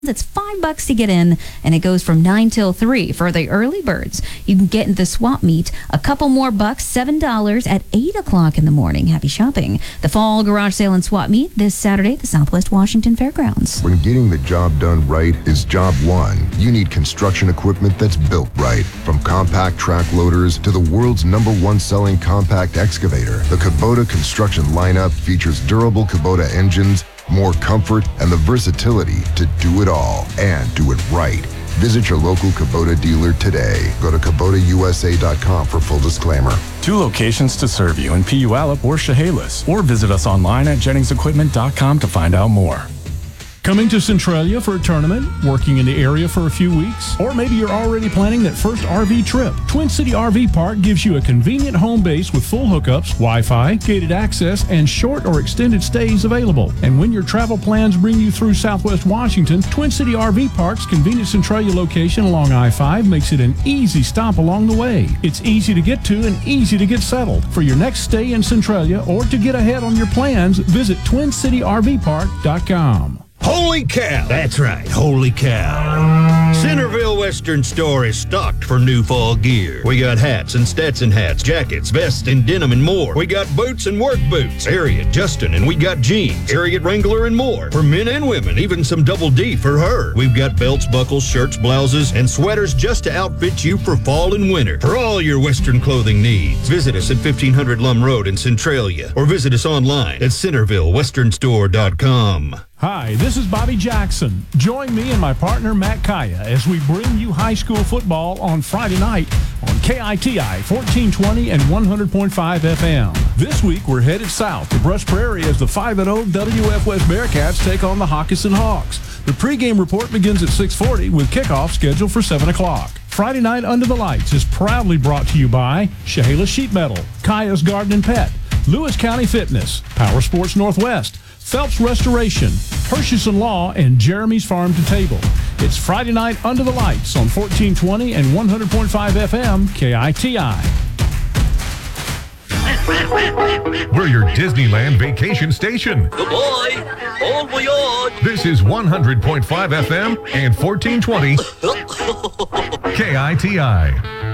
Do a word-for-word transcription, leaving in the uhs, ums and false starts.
It's five bucks to get in, and it goes from nine till three. For the early birds, you can get the swap meet a couple more bucks, seven dollars at eight o'clock in the morning. Happy shopping. The fall garage sale and swap meet this Saturday at the Southwest Washington Fairgrounds. When getting the job done right is job one, you need construction equipment that's built right. From compact track loaders to the world's number one selling compact excavator, the Kubota construction lineup features durable Kubota engines, more comfort, and the versatility to do it all and do it right. Visit your local Kubota dealer today. Go to Kubota U S A dot com for full disclaimer. Two locations to serve you in Puyallup or Chehalis. Or visit us online at Jennings Equipment dot com to find out more. Coming to Centralia for a tournament, working in the area for a few weeks, or maybe you're already planning that first R V trip. Twin City R V Park gives you a convenient home base with full hookups, Wi-Fi, gated access, and short or extended stays available. And when your travel plans bring you through Southwest Washington, Twin City R V Park's convenient Centralia location along I five makes it an easy stop along the way. It's easy to get to and easy to get settled. For your next stay in Centralia or to get ahead on your plans, visit twin city r v park dot com. Holy cow! That's right, holy cow. Centerville Western Store is stocked for new fall gear. We got hats and Stetson hats, jackets, vests, and denim and more. We got boots and work boots, Harriet, Justin, and we got jeans, Harriet Wrangler, and more. For men and women, even some double D for her. We've got belts, buckles, shirts, blouses, and sweaters just to outfit you for fall and winter. For all your Western clothing needs, visit us at fifteen hundred Lum Road in Centralia or visit us online at centerville western store dot com. Hi, this is Bobby Jackson. Join me and my partner Matt Kaya as we bring you high school football on Friday night on K I T I fourteen twenty and one hundred point five F M. This week we're headed south to Brush Prairie as the five and oh W F West Bearcats take on the Hockinson Hawks. The pregame report begins at six forty with kickoff scheduled for seven o'clock. Friday Night Under the Lights is proudly brought to you by Chehalis Sheet Metal, Kaya's Garden and Pet, Lewis County Fitness, Power Sports Northwest, Phelps Restoration, Hershison Law, and Jeremy's Farm to Table. It's Friday Night Under the Lights on fourteen twenty and one hundred point five F M K I T I. We're your Disneyland vacation station. Goodbye. Bon voyage. This is one hundred point five F M and fourteen twenty K I T I.